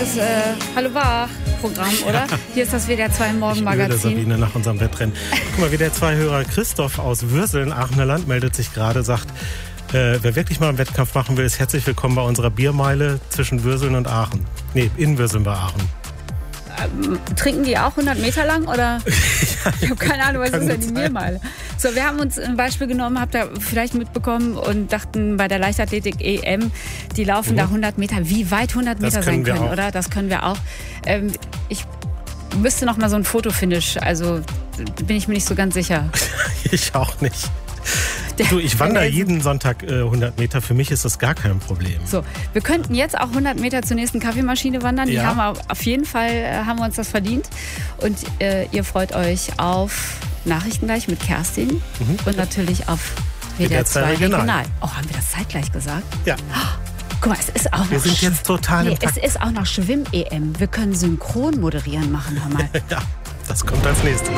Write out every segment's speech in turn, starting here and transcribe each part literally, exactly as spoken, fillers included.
das äh, Hallo Wach-Programm, oder? Ja. Hier ist das W D R zwei Morgenmagazin. Ich Sabine nach unserem Wettrennen. Guck mal, W D R zwei-Hörer Christoph aus Würseln, Aachener Land, meldet sich gerade, sagt, äh, wer wirklich mal einen Wettkampf machen will, ist herzlich willkommen bei unserer Biermeile zwischen Würseln und Aachen. Nee, in Würseln bei Aachen. Ähm, trinken die auch hundert Meter lang, oder? Ich habe keine Ahnung, was ist denn die Biermeile? So, wir haben uns ein Beispiel genommen, habt ihr vielleicht mitbekommen und dachten bei der Leichtathletik-E M, die laufen mhm. da hundert Meter. Wie weit hundert Meter sein können, können oder? Das können wir auch. Ähm, ich müsste noch mal so ein Fotofinish, also bin ich mir nicht so ganz sicher. Ich auch nicht. Du, ich wandere jeden Sonntag äh, hundert Meter. Für mich ist das gar kein Problem. So, wir könnten jetzt auch hundert Meter zur nächsten Kaffeemaschine wandern. Die ja. haben wir auf jeden Fall äh, haben wir uns das verdient. Und äh, ihr freut euch auf Nachrichten gleich mit Kerstin mhm. und natürlich auf W D R zwei Regional. Regional. Oh, haben wir das zeitgleich gesagt? Ja. Oh, guck mal, es ist auch noch. Wir sind jetzt total nee, im Takt. Es ist auch noch Schwimm-E M. Wir können synchron moderieren machen, hör mal. Ja, das kommt als nächstes.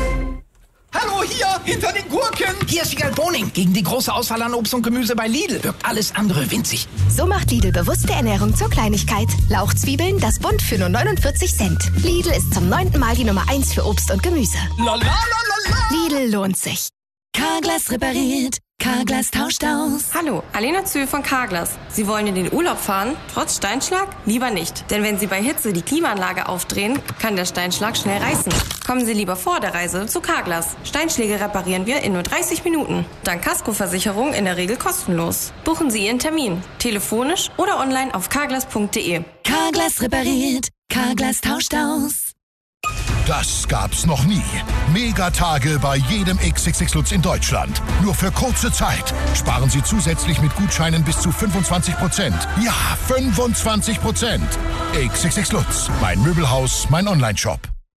Hallo, hier, hinter den Gurken. Hier ist Wiegald Boning. Gegen die große Auswahl an Obst und Gemüse bei Lidl wirkt alles andere winzig. So macht Lidl bewusste Ernährung zur Kleinigkeit. Lauchzwiebeln, das Bund für nur neunundvierzig Cent. Lidl ist zum neunten Mal die Nummer eins für Obst und Gemüse. La, la, la, la, la. Lidl lohnt sich. Carglass repariert. Carglass tauscht aus. Hallo, Alena Zühl von Carglass. Sie wollen in den Urlaub fahren, trotz Steinschlag? Lieber nicht. Denn wenn Sie bei Hitze die Klimaanlage aufdrehen, kann der Steinschlag schnell reißen. Kommen Sie lieber vor der Reise zu Carglass. Steinschläge reparieren wir in nur dreißig Minuten. Dank Kaskoversicherung in der Regel kostenlos. Buchen Sie Ihren Termin. Telefonisch oder online auf carglass punkt de. Carglass repariert. Carglass tauscht aus. Das gab's noch nie. Megatage bei jedem X X X Lutz in Deutschland. Nur für kurze Zeit. Sparen Sie zusätzlich mit Gutscheinen bis zu fünfundzwanzig Prozent. Ja, fünfundzwanzig Prozent. X X X Lutz. Mein Möbelhaus, mein Onlineshop.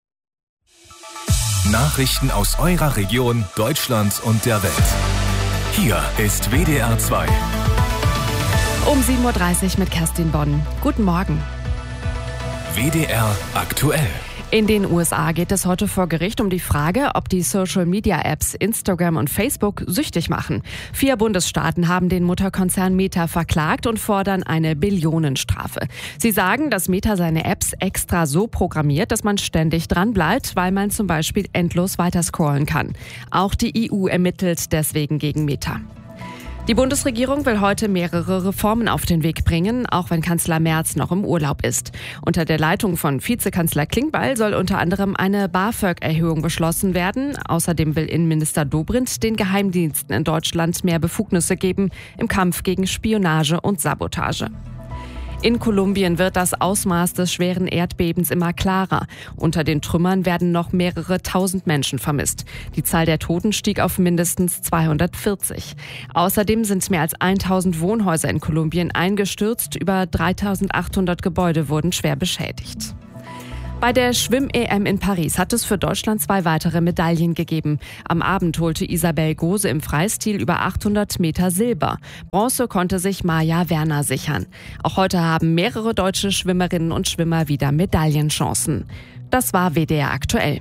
Nachrichten aus eurer Region, Deutschland und der Welt. Hier ist W D R zwei. Um sieben Uhr dreißig mit Kerstin Bonn. Guten Morgen. W D R aktuell. In den U S A geht es heute vor Gericht um die Frage, ob die Social-Media-Apps Instagram und Facebook süchtig machen. Vier Bundesstaaten haben den Mutterkonzern Meta verklagt und fordern eine Billionenstrafe. Sie sagen, dass Meta seine Apps extra so programmiert, dass man ständig dran bleibt, weil man zum Beispiel endlos weiter scrollen kann. Auch die E U ermittelt deswegen gegen Meta. Die Bundesregierung will heute mehrere Reformen auf den Weg bringen, auch wenn Kanzler Merz noch im Urlaub ist. Unter der Leitung von Vizekanzler Klingbeil soll unter anderem eine BAföG-Erhöhung beschlossen werden. Außerdem will Innenminister Dobrindt den Geheimdiensten in Deutschland mehr Befugnisse geben im Kampf gegen Spionage und Sabotage. In Kolumbien wird das Ausmaß des schweren Erdbebens immer klarer. Unter den Trümmern werden noch mehrere tausend Menschen vermisst. Die Zahl der Toten stieg auf mindestens zweihundertvierzig. Außerdem sind mehr als tausend Wohnhäuser in Kolumbien eingestürzt. Über dreitausendachthundert Gebäude wurden schwer beschädigt. Bei der Schwimm-E M in Paris hat es für Deutschland zwei weitere Medaillen gegeben. Am Abend holte Isabel Gose im Freistil über achthundert Meter Silber. Bronze konnte sich Maja Werner sichern. Auch heute haben mehrere deutsche Schwimmerinnen und Schwimmer wieder Medaillenchancen. Das war W D R aktuell.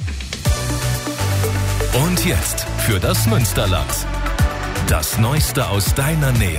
Und jetzt für das Münsterland. Das Neueste aus deiner Nähe.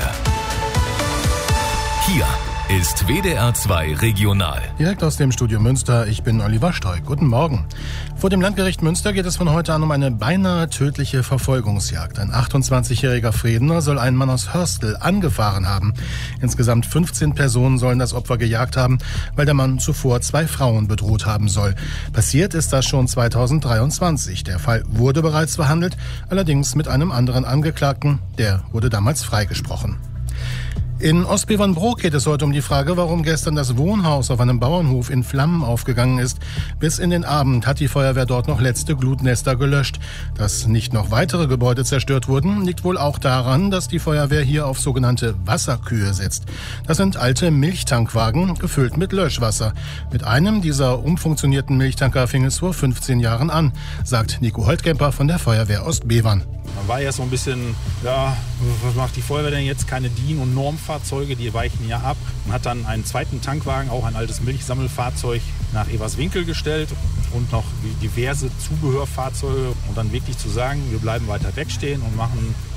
Hier ist W D R zwei Regional. Direkt aus dem Studio Münster, ich bin Oliver Stoik. Guten Morgen. Vor dem Landgericht Münster geht es von heute an um eine beinahe tödliche Verfolgungsjagd. Ein achtundzwanzigjähriger Fredener soll einen Mann aus Hörstel angefahren haben. Insgesamt fünfzehn Personen sollen das Opfer gejagt haben, weil der Mann zuvor zwei Frauen bedroht haben soll. Passiert ist das schon zweitausenddreiundzwanzig. Der Fall wurde bereits verhandelt, allerdings mit einem anderen Angeklagten. Der wurde damals freigesprochen. In Ostbevernbrook geht es heute um die Frage, warum gestern das Wohnhaus auf einem Bauernhof in Flammen aufgegangen ist. Bis in den Abend hat die Feuerwehr dort noch letzte Glutnester gelöscht. Dass nicht noch weitere Gebäude zerstört wurden, liegt wohl auch daran, dass die Feuerwehr hier auf sogenannte Wasserkühe setzt. Das sind alte Milchtankwagen, gefüllt mit Löschwasser. Mit einem dieser umfunktionierten Milchtanker fing es vor fünfzehn Jahren an, sagt Nico Holtkemper von der Feuerwehr Ostbevern. Man war erst so ein bisschen, ja, was macht die Feuerwehr denn jetzt? Keine DIN- und Normfahrzeuge, die weichen ja ab. Man hat dann einen zweiten Tankwagen, auch ein altes Milchsammelfahrzeug, nach Everswinkel gestellt und noch diverse Zubehörfahrzeuge. Und dann wirklich zu sagen, wir bleiben weiter wegstehen und machen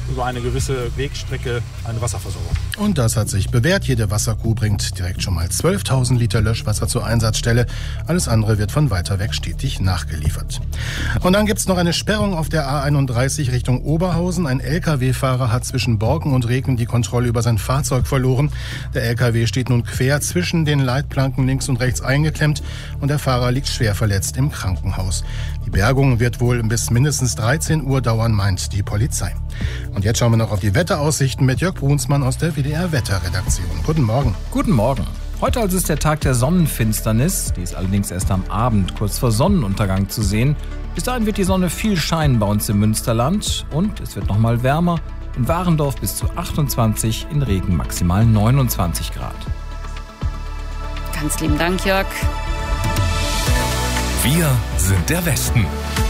über eine gewisse Wegstrecke eine Wasserversorgung. Und das hat sich bewährt. Jede Wasserkuh bringt direkt schon mal zwölftausend Liter Löschwasser zur Einsatzstelle. Alles andere wird von weiter weg stetig nachgeliefert. Und dann gibt's noch eine Sperrung auf der A einunddreißig Richtung Oberhausen. Ein L K W-Fahrer hat zwischen Borken und Reken die Kontrolle über sein Fahrzeug verloren. Der L K W steht nun quer zwischen den Leitplanken links und rechts eingeklemmt und der Fahrer liegt schwer verletzt im Krankenhaus. Die Bergung wird wohl bis mindestens dreizehn Uhr dauern, meint die Polizei. Und jetzt schauen wir noch auf die Wetteraussichten mit Jörg Brunsmann aus der W D R-Wetterredaktion. Guten Morgen. Guten Morgen. Heute also ist der Tag der Sonnenfinsternis. Die ist allerdings erst am Abend, kurz vor Sonnenuntergang zu sehen. Bis dahin wird die Sonne viel scheinen bei uns im Münsterland. Und es wird noch mal wärmer. In Warendorf bis zu achtundzwanzig, in Regen maximal neunundzwanzig Grad. Ganz lieben Dank, Jörg. Wir sind der Westen.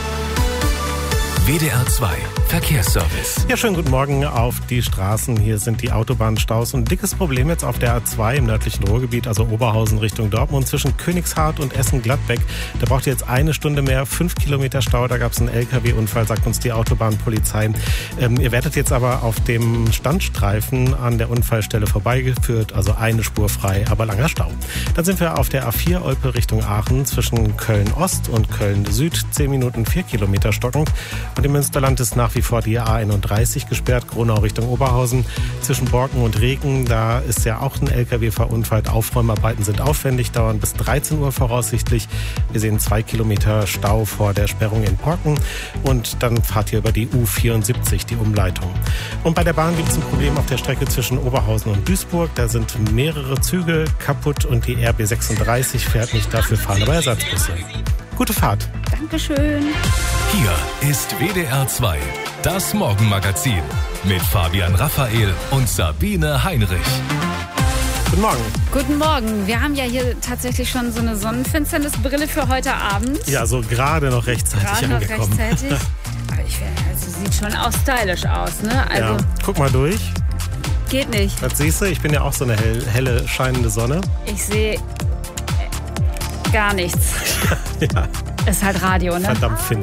W D R zwei Verkehrsservice. Ja, schönen guten Morgen auf die Straßen. Hier sind die Autobahnstaus. Und ein dickes Problem jetzt auf der A zwei im nördlichen Ruhrgebiet, also Oberhausen Richtung Dortmund, zwischen Königshardt und Essen-Gladbeck. Da braucht ihr jetzt eine Stunde mehr, fünf Kilometer Stau. Da gab es einen L K W-Unfall, sagt uns die Autobahnpolizei. Ähm, ihr werdet jetzt aber auf dem Standstreifen an der Unfallstelle vorbeigeführt, also eine Spur frei, aber langer Stau. Dann sind wir auf der A vier Olpe Richtung Aachen, zwischen Köln-Ost und Köln-Süd, zehn Minuten, vier Kilometer stockend. Und im Münsterland ist nach wie vor die A einunddreißig gesperrt, Gronau Richtung Oberhausen. Zwischen Borken und Reken, da ist ja auch ein L K W verunfallt. Aufräumarbeiten sind aufwendig, dauern bis dreizehn Uhr voraussichtlich. Wir sehen zwei Kilometer Stau vor der Sperrung in Borken. Und dann fahrt ihr über die U vierundsiebzig, die Umleitung. Und bei der Bahn gibt es ein Problem auf der Strecke zwischen Oberhausen und Duisburg. Da sind mehrere Züge kaputt und die R B sechsunddreißig fährt nicht. Dafür fahren aber Ersatzbusse. Gute Fahrt. Dankeschön. Hier ist W D R zwei, das Morgenmagazin mit Fabian Raphael und Sabine Heinrich. Guten Morgen. Guten Morgen. Wir haben ja hier tatsächlich schon so eine Sonnenfinsternisbrille für heute Abend. Ja, so gerade noch rechtzeitig gerade noch angekommen. Rechtzeitig. Aber ich finde, also sieht schon auch stylisch aus, ne? Also ja, guck mal durch. Geht nicht. Was siehst du? Ich bin ja auch so eine hell, helle, scheinende Sonne. Ich sehe gar nichts. Ja. Ist halt Radio, ne? Verdammt finster.